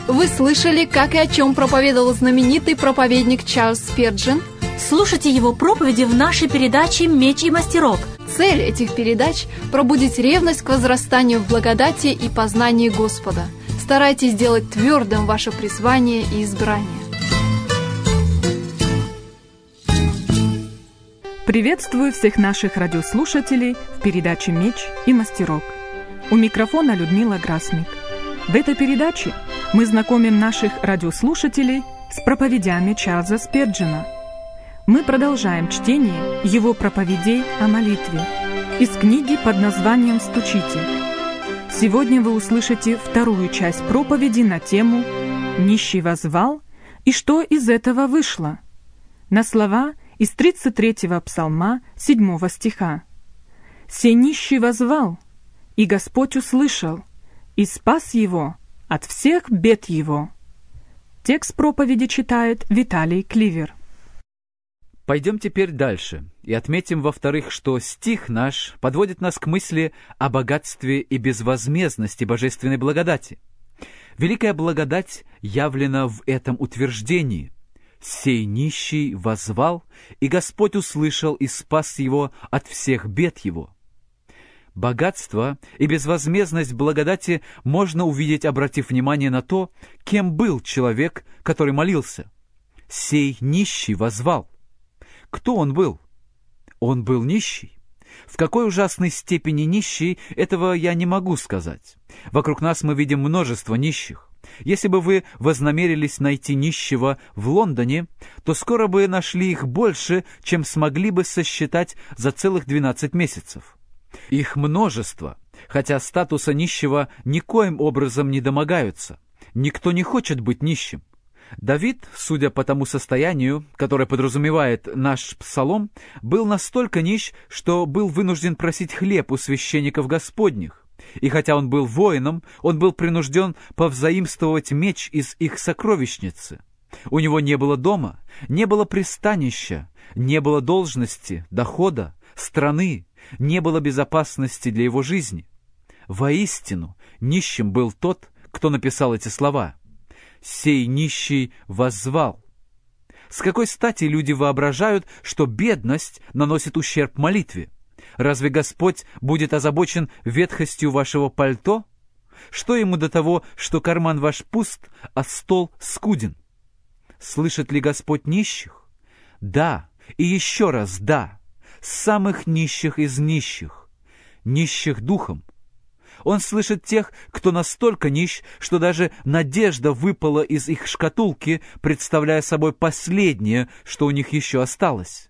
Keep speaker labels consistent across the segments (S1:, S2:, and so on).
S1: Вы слышали, как и о чем проповедовал знаменитый проповедник Чарльз Спирджин?
S2: Слушайте его проповеди в нашей передаче «Меч и мастерок».
S1: Цель этих передач – пробудить ревность к возрастанию в благодати и познании Господа. Старайтесь сделать твердым ваше призвание и избрание.
S3: Приветствую всех наших радиослушателей в передаче «Меч и мастерок». У микрофона Людмила Грасмик. В этой передаче мы знакомим наших радиослушателей с проповедями Чарльза Спирджина. Мы продолжаем чтение его проповедей о молитве из книги под названием «Стучите». Сегодня вы услышите вторую часть проповеди на тему «Нищий воззвал» и что из этого вышло. На слова из 33-го псалма 7 стиха. «Сей нищий воззвал, и Господь услышал, и спас его от всех бед его». Текст проповеди читает Виталий Кливер.
S4: Пойдем теперь дальше и отметим, во-вторых, что стих наш подводит нас к мысли о богатстве и безвозмездности божественной благодати. Великая благодать явлена в этом утверждении. «Сей нищий воззвал, и Господь услышал и спас его от всех бед его». Богатство и безвозмездность благодати можно увидеть, обратив внимание на то, кем был человек, который молился. «Сей нищий воззвал». Кто он был? Он был нищий. В какой ужасной степени нищий, этого я не могу сказать. Вокруг нас мы видим множество нищих. Если бы вы вознамерились найти нищего в Лондоне, то скоро бы нашли их больше, чем смогли бы сосчитать за целых 12 месяцев. Их множество, хотя статуса нищего никоим образом не домогаются. Никто не хочет быть нищим. Давид, судя по тому состоянию, которое подразумевает наш псалом, был настолько нищ, что был вынужден просить хлеб у священников Господних. И хотя он был воином, он был принужден повзаимствовать меч из их сокровищницы. У него не было дома, не было пристанища, не было должности, дохода, страны, не было безопасности для его жизни. Воистину, нищим был тот, кто написал эти слова. «Сей нищий воззвал». С какой стати люди воображают, что бедность наносит ущерб молитве? Разве Господь будет озабочен ветхостью вашего пальто? Что ему до того, что карман ваш пуст, а стол скуден? Слышит ли Господь нищих? Да, и еще раз да, самых нищих из нищих, нищих духом. Он слышит тех, кто настолько нищ, что даже надежда выпала из их шкатулки, представляя собой последнее, что у них еще осталось.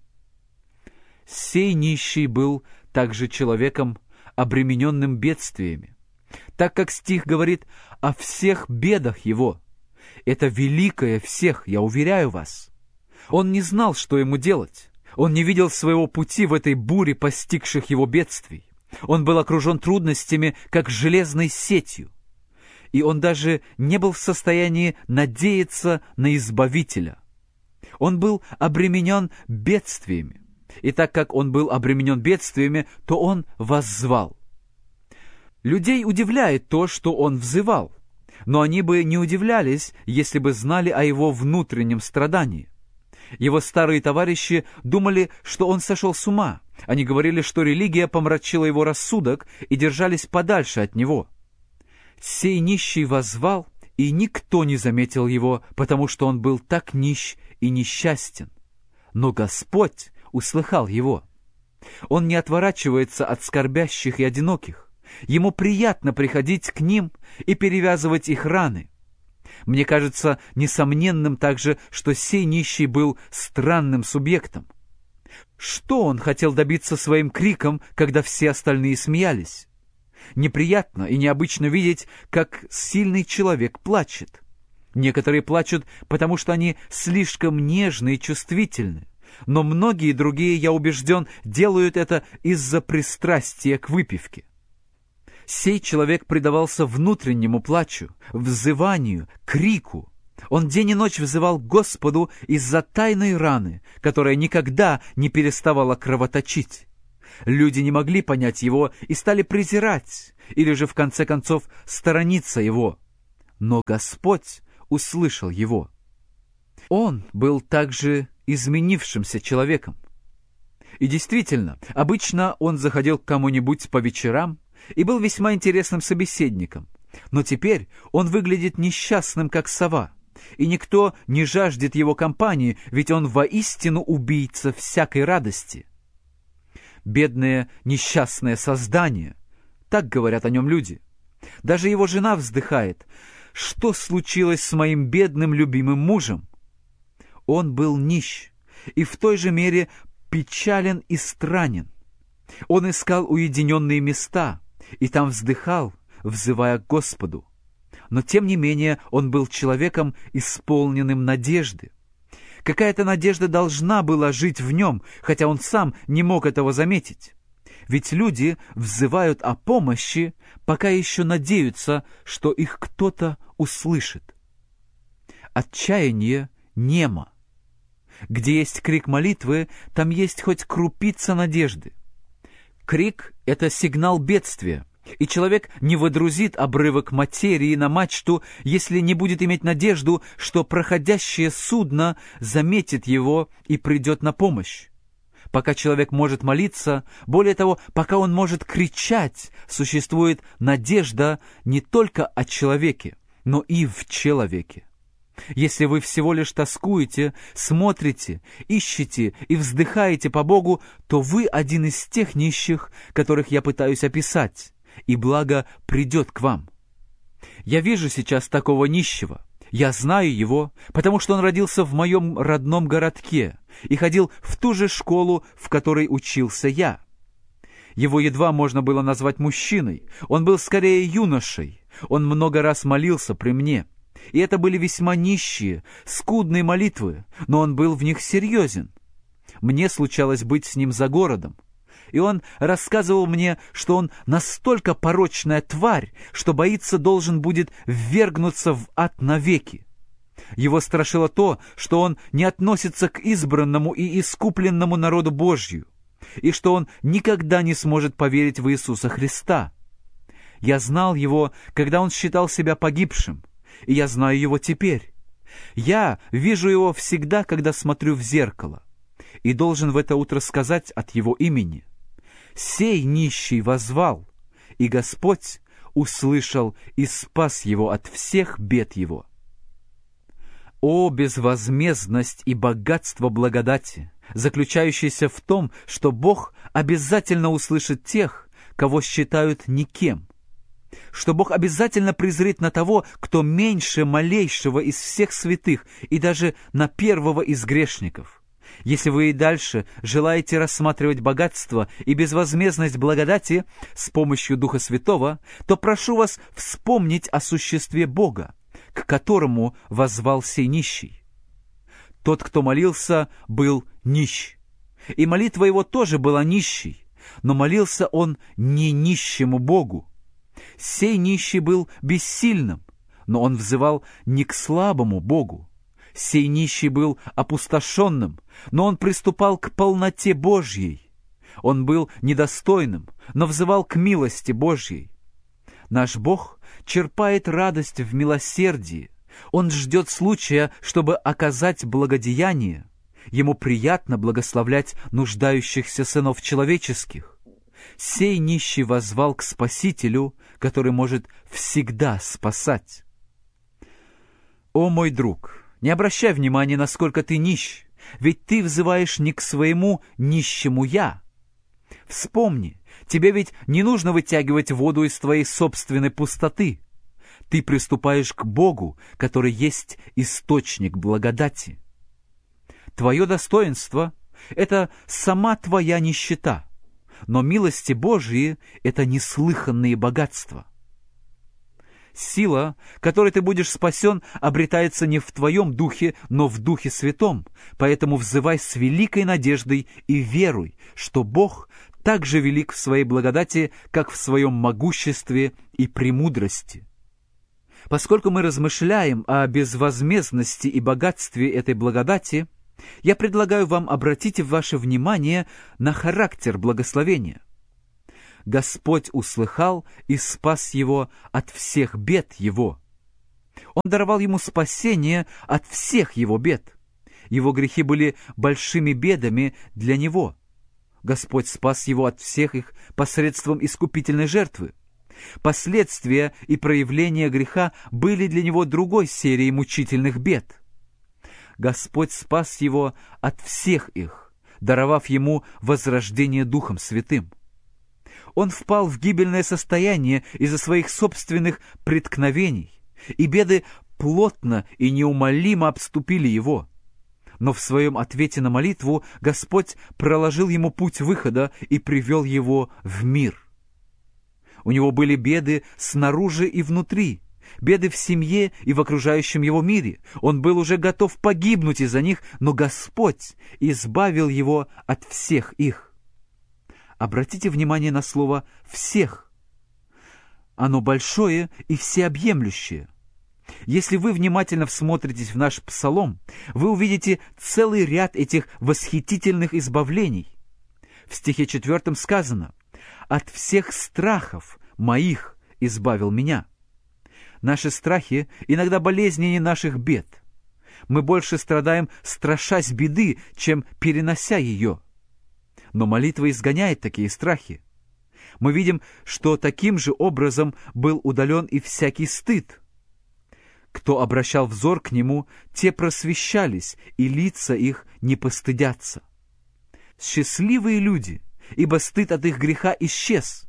S4: Сей нищий был также человеком, обремененным бедствиями, так как стих говорит о всех бедах его. Это великое всех, я уверяю вас. Он не знал, что ему делать. Он не видел своего пути в этой буре постигших его бедствий. Он был окружен трудностями, как железной сетью. И он даже не был в состоянии надеяться на Избавителя. Он был обременен бедствиями. И так как он был обременен бедствиями, то он воззвал. Людей удивляет то, что он взывал. Но они бы не удивлялись, если бы знали о его внутреннем страдании. Его старые товарищи думали, что он сошел с ума. Они говорили, что религия помрачила его рассудок и держались подальше от него. Сей нищий воззвал, и никто не заметил его, потому что он был так нищ и несчастен. Но Господь услыхал его. Он не отворачивается от скорбящих и одиноких. Ему приятно приходить к ним и перевязывать их раны. Мне кажется несомненным также, что сей нищий был странным субъектом. Что он хотел добиться своим криком, когда все остальные смеялись? Неприятно и необычно видеть, как сильный человек плачет. Некоторые плачут, потому что они слишком нежны и чувствительны, но многие другие, я убежден, делают это из-за пристрастия к выпивке. Сей человек предавался внутреннему плачу, взыванию, крику. Он день и ночь взывал к Господу из-за тайной раны, которая никогда не переставала кровоточить. Люди не могли понять его и стали презирать, или же в конце концов сторониться его. Но Господь услышал его. Он был также изменившимся человеком. И действительно, обычно он заходил к кому-нибудь по вечерам и был весьма интересным собеседником. Но теперь он выглядит несчастным, как сова, и никто не жаждет его компании, ведь он воистину убийца всякой радости. Бедное несчастное создание, так говорят о нем люди. Даже его жена вздыхает: что случилось с моим бедным любимым мужем? Он был нищ и в той же мере печален и странен. Он искал уединенные места и там вздыхал, взывая к Господу. Но тем не менее он был человеком, исполненным надежды. Какая-то надежда должна была жить в нем, хотя он сам не мог этого заметить. Ведь люди взывают о помощи, пока еще надеются, что их кто-то услышит. Отчаяние немо. Где есть крик молитвы, там есть хоть крупица надежды. Крик — это сигнал бедствия, и человек не водрузит обрывок материи на мачту, если не будет иметь надежду, что проходящее судно заметит его и придет на помощь. Пока человек может молиться, более того, пока он может кричать, существует надежда не только о человеке, но и в человеке. Если вы всего лишь тоскуете, смотрите, ищете и вздыхаете по Богу, то вы один из тех нищих, которых я пытаюсь описать, и благо придет к вам. Я вижу сейчас такого нищего. Я знаю его, потому что он родился в моем родном городке и ходил в ту же школу, в которой учился я. Его едва можно было назвать мужчиной, он был скорее юношей, он много раз молился при мне. И это были весьма нищие, скудные молитвы, но он был в них серьезен. Мне случалось быть с ним за городом, и он рассказывал мне, что он настолько порочная тварь, что боится должен будет ввергнуться в ад навеки. Его страшило то, что он не относится к избранному и искупленному народу Божью, и что он никогда не сможет поверить в Иисуса Христа. Я знал его, когда он считал себя погибшим, и я знаю его теперь. Я вижу его всегда, когда смотрю в зеркало, и должен в это утро сказать от его имени: «Сей нищий воззвал, и Господь услышал и спас его от всех бед его». О, безвозмездность и богатство благодати, заключающееся в том, что Бог обязательно услышит тех, кого считают никем, что Бог обязательно презрит на того, кто меньше малейшего из всех святых, и даже на первого из грешников. Если вы и дальше желаете рассматривать богатство и безвозмездность благодати с помощью Духа Святого, то прошу вас вспомнить о существе Бога, к которому воззвал сей нищий. Тот, кто молился, был нищ, и молитва его тоже была нищей, но молился он не нищему Богу. Сей нищий был бессильным, но он взывал не к слабому Богу. Сей нищий был опустошенным, но он приступал к полноте Божьей. Он был недостойным, но взывал к милости Божьей. Наш Бог черпает радость в милосердии. Он ждет случая, чтобы оказать благодеяние. Ему приятно благословлять нуждающихся сынов человеческих. Сей нищий воззвал к Спасителю, который может всегда спасать. О, мой друг, не обращай внимания, насколько ты нищ, ведь ты взываешь не к своему нищему «я». Вспомни, тебе ведь не нужно вытягивать воду из твоей собственной пустоты. Ты приступаешь к Богу, который есть источник благодати. Твое достоинство — это сама твоя нищета, но милости Божьи — это неслыханные богатства. Сила, которой ты будешь спасен, обретается не в твоем духе, но в Духе Святом, поэтому взывай с великой надеждой и веруй, что Бог так же велик в своей благодати, как в своем могуществе и премудрости. Поскольку мы размышляем о безвозмездности и богатстве этой благодати, я предлагаю вам обратить ваше внимание на характер благословения. Господь услыхал и спас его от всех бед его. Он даровал ему спасение от всех его бед. Его грехи были большими бедами для него. Господь спас его от всех их посредством искупительной жертвы. Последствия и проявления греха были для него другой серией мучительных бед. Господь спас его от всех их, даровав ему возрождение Духом Святым. Он впал в гибельное состояние из-за своих собственных преткновений, и беды плотно и неумолимо обступили его. Но в своем ответе на молитву Господь проложил ему путь выхода и привел его в мир. У него были беды снаружи и внутри, беды в семье и в окружающем его мире. Он был уже готов погибнуть из-за них, но Господь избавил его от всех их. Обратите внимание на слово «всех». Оно большое и всеобъемлющее. Если вы внимательно всмотритесь в наш псалом, вы увидите целый ряд этих восхитительных избавлений. В стихе 4 сказано: «От всех страхов моих избавил меня». Наши страхи иногда болезненнее наших бед. Мы больше страдаем, страшась беды, чем перенося ее. Но молитва изгоняет такие страхи. Мы видим, что таким же образом был удален и всякий стыд. Кто обращал взор к нему, те просвещались, и лица их не постыдятся. Счастливые люди, ибо стыд от их греха исчез.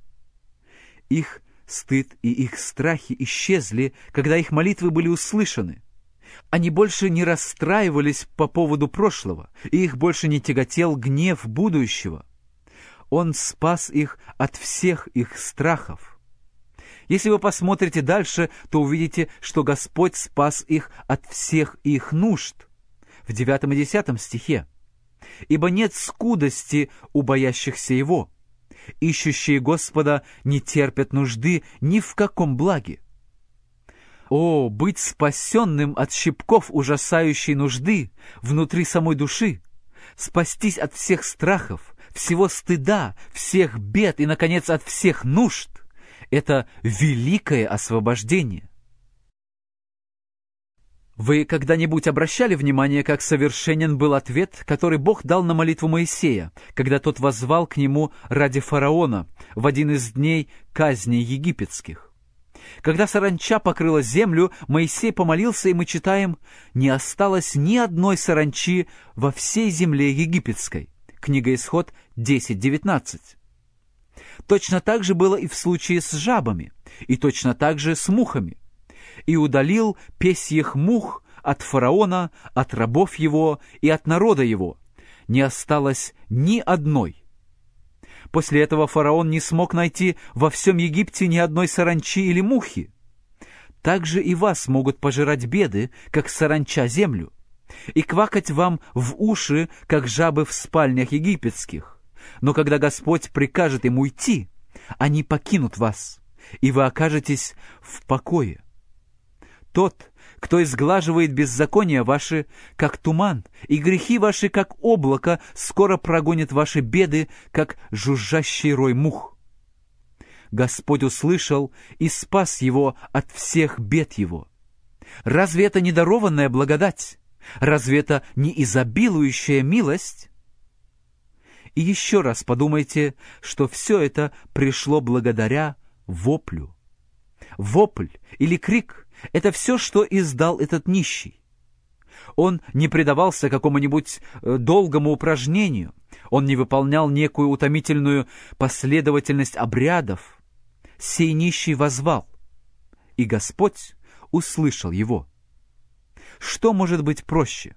S4: Их стыд и их страхи исчезли, когда их молитвы были услышаны. Они больше не расстраивались по поводу прошлого, и их больше не тяготел гнев будущего. Он спас их от всех их страхов. Если вы посмотрите дальше, то увидите, что Господь спас их от всех их нужд. В 9 и 10 стихе. «Ибо нет скудости у боящихся Его. Ищущие Господа не терпят нужды ни в каком благе». О, быть спасенным от щипков ужасающей нужды внутри самой души, спастись от всех страхов, всего стыда, всех бед и, наконец, от всех нужд — это великое освобождение. Вы когда-нибудь обращали внимание, как совершенен был ответ, который Бог дал на молитву Моисея, когда тот воззвал к нему ради фараона в один из дней казней египетских? Когда саранча покрыла землю, Моисей помолился, и мы читаем: «Не осталось ни одной саранчи во всей земле египетской». Книга Исход 10:19. Точно так же было и в случае с жабами, и точно так же с мухами. «И удалил песьих мух от фараона, от рабов его и от народа его. Не осталось ни одной». После этого фараон не смог найти во всем Египте ни одной саранчи или мухи. Так же и вас могут пожирать беды, как саранча землю, и квакать вам в уши, как жабы в спальнях египетских. Но когда Господь прикажет им уйти, они покинут вас, и вы окажетесь в покое. Тот, кто изглаживает беззакония ваши, как туман, и грехи ваши, как облако, скоро прогонит ваши беды, как жужжащий рой мух. Господь услышал и спас его от всех бед его. Разве это не дарованная благодать? Разве это не изобилующая милость? И еще раз подумайте, что все это пришло благодаря воплю. Вопль или крик — это все, что издал этот нищий. Он не предавался какому-нибудь долгому упражнению, он не выполнял некую утомительную последовательность обрядов. Сей нищий воззвал, и Господь услышал его. Что может быть проще?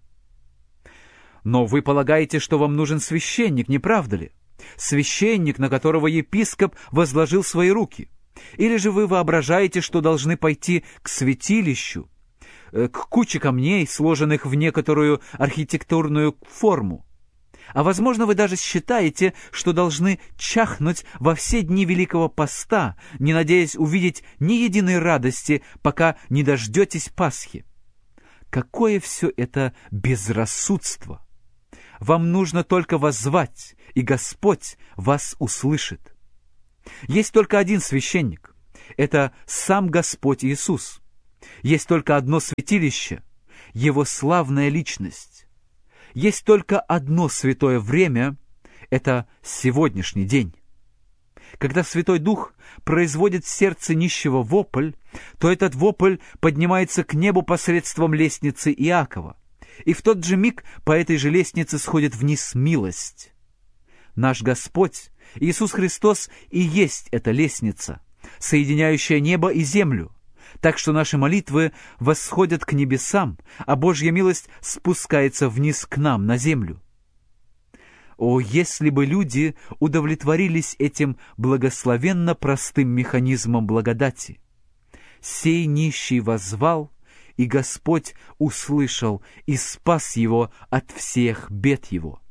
S4: Но вы полагаете, что вам нужен священник, не правда ли? Священник, на которого епископ возложил свои руки. Или же вы воображаете, что должны пойти к святилищу, к куче камней, сложенных в некоторую архитектурную форму? А возможно, вы даже считаете, что должны чахнуть во все дни Великого Поста, не надеясь увидеть ни единой радости, пока не дождетесь Пасхи. Какое все это безрассудство! Вам нужно только воззвать, и Господь вас услышит. Есть только один священник. Это сам Господь Иисус. Есть только одно святилище, Его славная личность. Есть только одно святое время — это сегодняшний день. Когда Святой Дух производит в сердце нищего вопль, то этот вопль поднимается к небу посредством лестницы Иакова, и в тот же миг по этой же лестнице сходит вниз милость. Наш Господь, Иисус Христос, и есть эта лестница, соединяющая небо и землю, так что наши молитвы восходят к небесам, а Божья милость спускается вниз к нам, на землю. О, если бы люди удовлетворились этим благословенно простым механизмом благодати! «Сей нищий воззвал, и Господь услышал и спас его от всех бед его».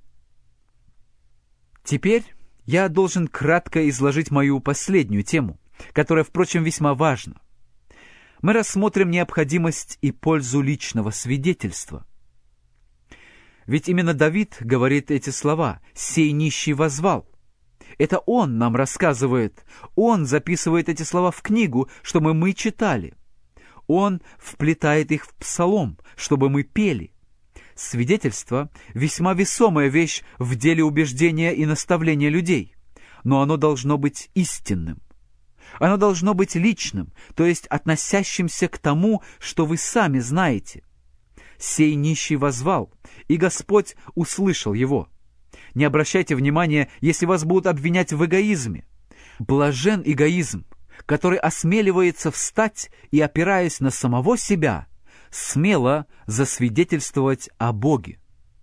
S4: Теперь я должен кратко изложить мою последнюю тему, которая, впрочем, весьма важна. Мы рассмотрим необходимость и пользу личного свидетельства. Ведь именно Давид говорит эти слова: «Сей нищий воззвал». Это он нам рассказывает, он записывает эти слова в книгу, чтобы мы читали. Он вплетает их в псалом, чтобы мы пели. Свидетельство — весьма весомая вещь в деле убеждения и наставления людей, но оно должно быть истинным. Оно должно быть личным, то есть относящимся к тому, что вы сами знаете. «Сей нищий воззвал, и Господь услышал его». Не обращайте внимания, если вас будут обвинять в эгоизме. Блажен эгоизм, который осмеливается встать и, опираясь на самого себя, смело засвидетельствовать о Боге.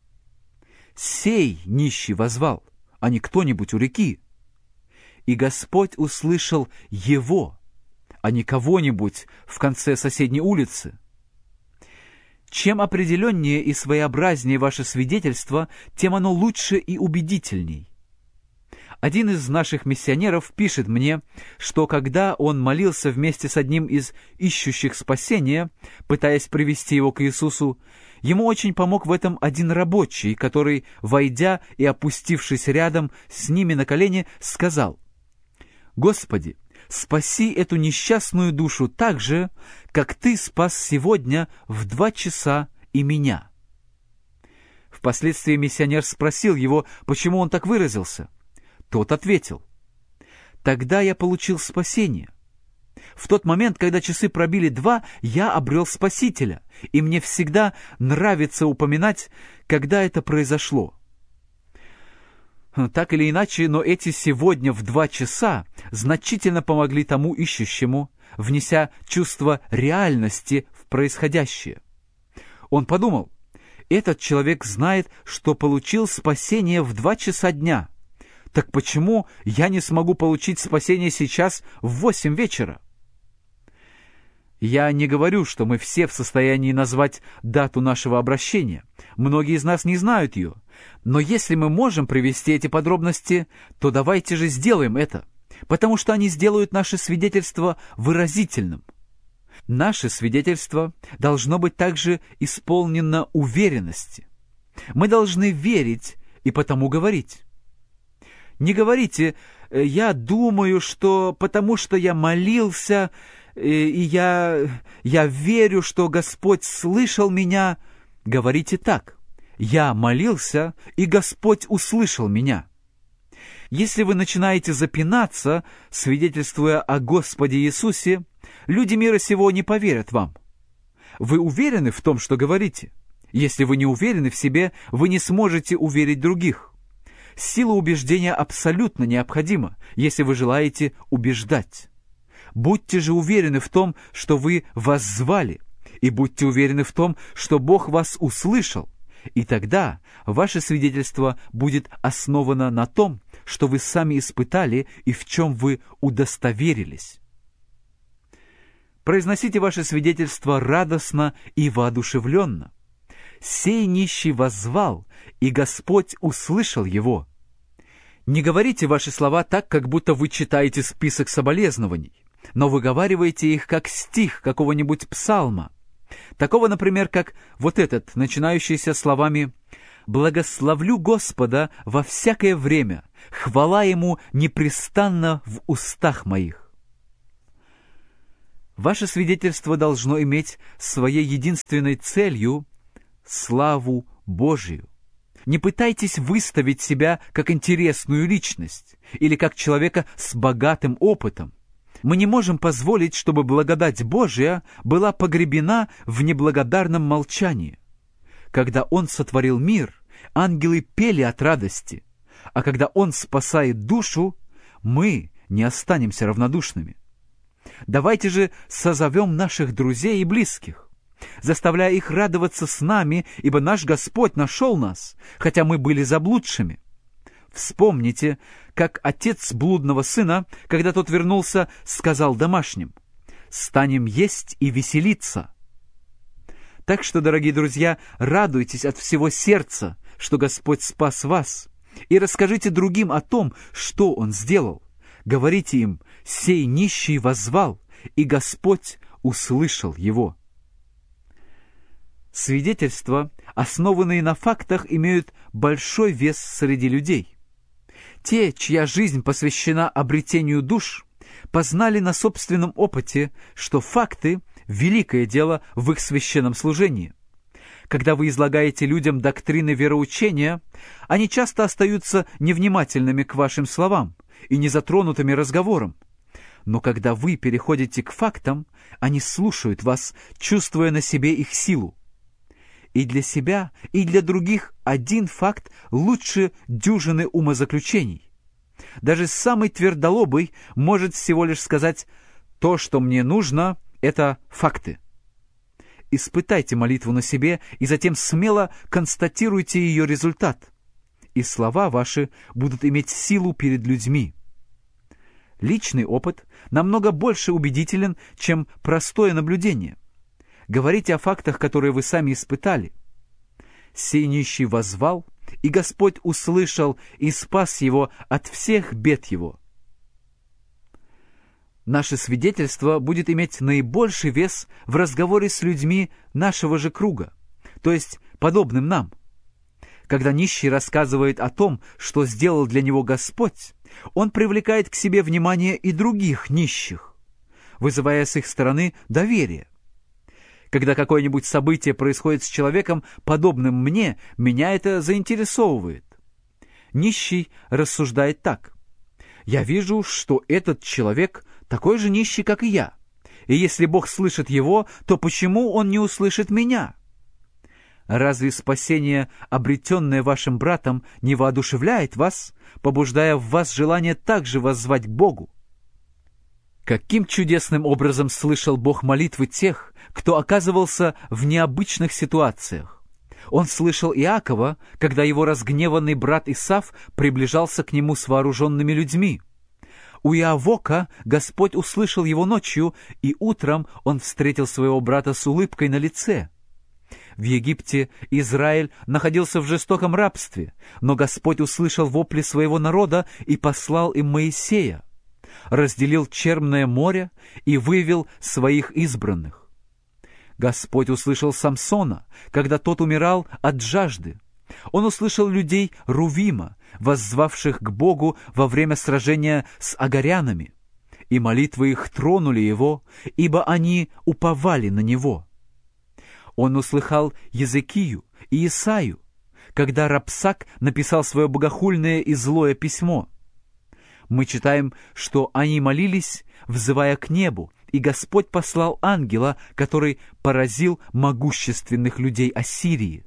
S4: «Сей нищий воззвал, а не кто-нибудь у реки. И Господь услышал его, а не кого-нибудь в конце соседней улицы». Чем определеннее и своеобразнее ваше свидетельство, тем оно лучше и убедительней. Один из наших миссионеров пишет мне, что когда он молился вместе с одним из ищущих спасения, пытаясь привести его к Иисусу, ему очень помог в этом один рабочий, который, войдя и опустившись рядом с ними на колени, сказал: «Господи, спаси эту несчастную душу так же, как Ты спас сегодня в 2 часа и меня». Впоследствии миссионер спросил его, почему он так выразился. Тот ответил: «Тогда я получил спасение. В тот момент, когда часы пробили 2, я обрел Спасителя, и мне всегда нравится упоминать, когда это произошло». Так или иначе, но эти сегодня в 2 часа значительно помогли тому ищущему, внеся чувство реальности в происходящее. Он подумал: этот человек знает, что получил спасение в 2 часа дня. Так почему я не смогу получить спасение сейчас в 8 вечера? Я не говорю, что мы все в состоянии назвать дату нашего обращения. Многие из нас не знают ее. Но если мы можем привести эти подробности, то давайте же сделаем это, потому что они сделают наше свидетельство выразительным. Наше свидетельство должно быть также исполнено уверенности. Мы должны верить и потому говорить. Не говорите: «Я думаю, что потому что я молился, и я верю, что Господь слышал меня». Говорите так: «Я молился, и Господь услышал меня». Если вы начинаете запинаться, свидетельствуя о Господе Иисусе, люди мира сего не поверят вам. Вы уверены в том, что говорите? Если вы не уверены в себе, вы не сможете уверить других. Сила убеждения абсолютно необходима, если вы желаете убеждать. Будьте же уверены в том, что вы воззвали, и будьте уверены в том, что Бог вас услышал, и тогда ваше свидетельство будет основано на том, что вы сами испытали и в чем вы удостоверились. Произносите ваше свидетельство радостно и воодушевленно. «Сей нищий воззвал, и Господь услышал его». Не говорите ваши слова так, как будто вы читаете список соболезнований, но выговаривайте их как стих какого-нибудь псалма. Такого, например, как вот этот, начинающийся словами «Благословлю Господа во всякое время, хвала Ему непрестанно в устах моих». Ваше свидетельство должно иметь своей единственной целью славу Божию. Не пытайтесь выставить себя как интересную личность или как человека с богатым опытом. Мы не можем позволить, чтобы благодать Божия была погребена в неблагодарном молчании. Когда Он сотворил мир, ангелы пели от радости, а когда Он спасает душу, мы не останемся равнодушными. Давайте же созовем наших друзей и близких, заставляя их радоваться с нами, ибо наш Господь нашел нас, хотя мы были заблудшими. Вспомните, как отец блудного сына, когда тот вернулся, сказал домашним: «Станем есть и веселиться». Так что, дорогие друзья, радуйтесь от всего сердца, что Господь спас вас, и расскажите другим о том, что Он сделал. Говорите им: «Сей нищий воззвал, и Господь услышал его». Свидетельства, основанные на фактах, имеют большой вес среди людей. Те, чья жизнь посвящена обретению душ, познали на собственном опыте, что факты — великое дело в их священном служении. Когда вы излагаете людям доктрины вероучения, они часто остаются невнимательными к вашим словам и незатронутыми разговором. Но когда вы переходите к фактам, они слушают вас, чувствуя на себе их силу. И для себя, и для других один факт лучше дюжины умозаключений. Даже самый твердолобый может всего лишь сказать: «То, что мне нужно, это факты». Испытайте молитву на себе и затем смело констатируйте ее результат, и слова ваши будут иметь силу перед людьми. Личный опыт намного больше убедителен, чем простое наблюдение. Говорите о фактах, которые вы сами испытали. «Сей нищий воззвал, и Господь услышал и спас его от всех бед его». Наше свидетельство будет иметь наибольший вес в разговоре с людьми нашего же круга, то есть подобным нам. Когда нищий рассказывает о том, что сделал для него Господь, он привлекает к себе внимание и других нищих, вызывая с их стороны доверие. Когда какое-нибудь событие происходит с человеком, подобным мне, меня это заинтересовывает. Нищий рассуждает так: «Я вижу, что этот человек такой же нищий, как и я, и если Бог слышит его, то почему Он не услышит меня? Разве спасение, обретенное вашим братом, не воодушевляет вас, побуждая в вас желание также воззвать к Богу?» Каким чудесным образом слышал Бог молитвы тех, кто оказывался в необычных ситуациях. Он слышал Иакова, когда его разгневанный брат Исав приближался к нему с вооруженными людьми. У Иавока Господь услышал его ночью, и утром он встретил своего брата с улыбкой на лице. В Египте Израиль находился в жестоком рабстве, но Господь услышал вопли своего народа и послал им Моисея, разделил Черное море и вывел своих избранных. Господь услышал Самсона, когда тот умирал от жажды. Он услышал людей Рувима, воззвавших к Богу во время сражения с агарянами, и молитвы их тронули его, ибо они уповали на него. Он услыхал Езекию и Исаию, когда Рапсак написал свое богохульное и злое письмо. Мы читаем, что они молились, взывая к небу, и Господь послал ангела, который поразил могущественных людей Ассирии.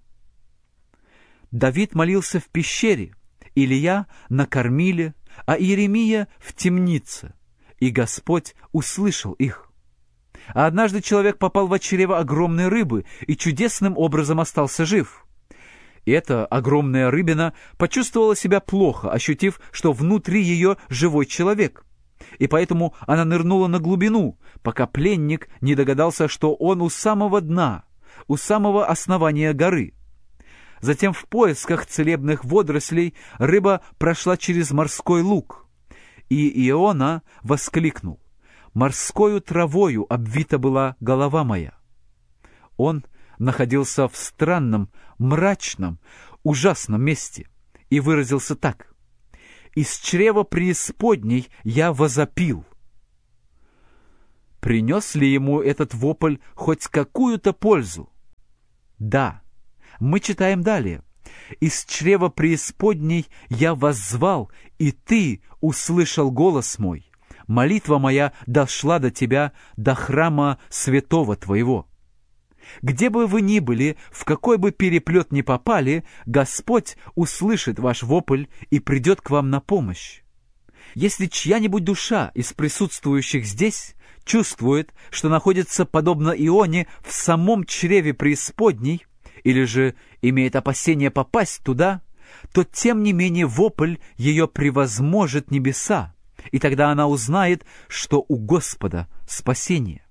S4: Давид молился в пещере, Илия на кормиле, а Иеремия в темнице, и Господь услышал их. А однажды человек попал в чрево огромной рыбы и чудесным образом остался жив. Эта огромная рыбина почувствовала себя плохо, ощутив, что внутри ее живой человек, и поэтому она нырнула на глубину, пока пленник не догадался, что он у самого дна, у самого основания горы. Затем в поисках целебных водорослей рыба прошла через морской луг, и Иона воскликнул: «Морскою травою обвита была голова моя». Он находился в странном, мрачном, ужасном месте и выразился так: «Из чрева преисподней я возопил». принес ли ему этот вопль хоть какую-то пользу? Да. Мы читаем далее. «Из чрева преисподней я воззвал, и ты услышал голос мой. Молитва моя дошла до тебя, до храма святого твоего». Где бы вы ни были, в какой бы переплет ни попали, Господь услышит ваш вопль и придет к вам на помощь. Если чья-нибудь душа из присутствующих здесь чувствует, что находится, подобно Ионе, в самом чреве преисподней, или же имеет опасение попасть туда, то тем не менее вопль ее превозможет небеса, и тогда она узнает, что у Господа спасение.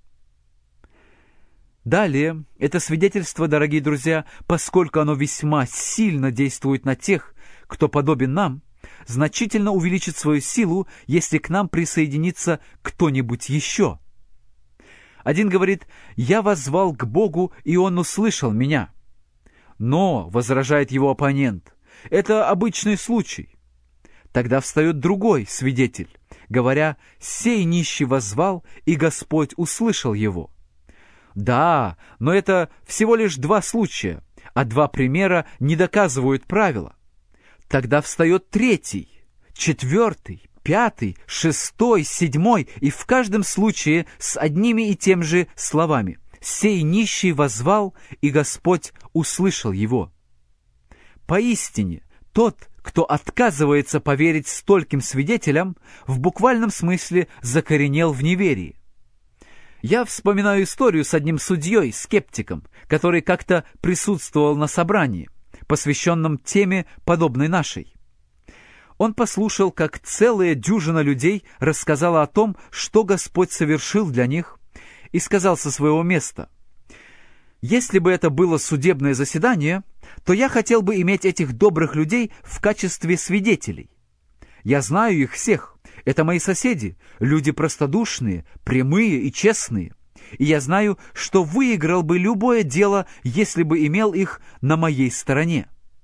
S4: Далее, это свидетельство, дорогие друзья, поскольку оно весьма сильно действует на тех, кто подобен нам, значительно увеличит свою силу, если к нам присоединится кто-нибудь еще. Один говорит: «Я воззвал к Богу, и Он услышал меня». Но, возражает его оппонент, это обычный случай. Тогда встает другой свидетель, говоря: «Сей нищий воззвал, и Господь услышал его». Да, но это всего лишь 2 случая, а 2 примера не доказывают правила. Тогда встает 3, 4, 5, 6, 7, и в каждом случае с одними и тем же словами: «Сей нищий воззвал, и Господь услышал его». Поистине, тот, кто отказывается поверить стольким свидетелям, в буквальном смысле закоренел в неверии. Я вспоминаю историю с одним судьей, скептиком, который как-то присутствовал на собрании, посвященном теме, подобной нашей. Он послушал, как целая дюжина людей рассказала о том, что Господь совершил для них, и сказал со своего места: «Если бы это было судебное заседание, то я хотел бы иметь этих добрых людей в качестве свидетелей. Я знаю их всех. Это мои соседи, люди простодушные, прямые и честные. И я знаю, что выиграл бы любое дело, если бы имел их на моей стороне».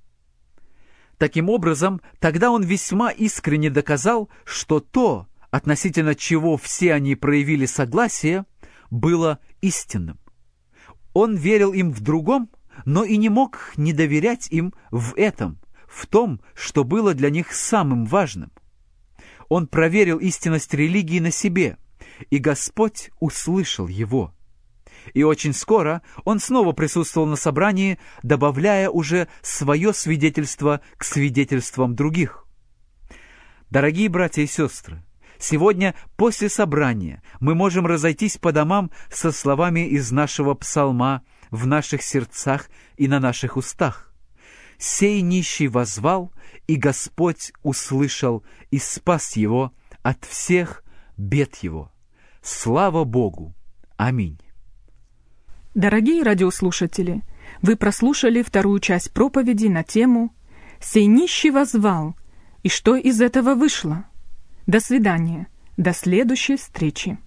S4: Таким образом, тогда он весьма искренне доказал, что то, относительно чего все они проявили согласие, было истинным. Он верил им в другом, но и не мог не доверять им в этом, в том, что было для них самым важным. Он проверил истинность религии на себе, и Господь услышал его. И очень скоро он снова присутствовал на собрании, добавляя уже свое свидетельство к свидетельствам других. Дорогие братья и сестры, сегодня после собрания мы можем разойтись по домам со словами из нашего псалма в наших сердцах и на наших устах: «Сей нищий воззвал, и Господь услышал и спас его от всех бед его. Слава Богу! Аминь».
S3: Дорогие радиослушатели, вы прослушали 2-ю часть проповеди на тему «Сей нищий воззвал, и что из этого вышло?». До свидания, до следующей встречи.